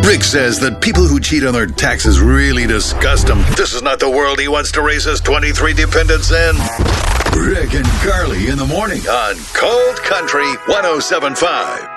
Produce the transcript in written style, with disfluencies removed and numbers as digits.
Rick says that people who cheat on their taxes really disgust him. This is not the world he wants to raise his 23 dependents in. Rick and Carly in the morning on Cold Country 107.5.